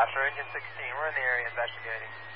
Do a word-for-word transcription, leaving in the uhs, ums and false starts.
Foxtrot, engine sixteen, we're in the area investigating.